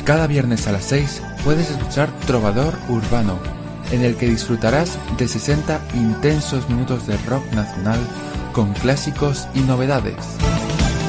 Cada viernes a las 6 puedes escuchar Trovador Urbano, en el que disfrutarás de 60 intensos minutos de rock nacional con clásicos y novedades.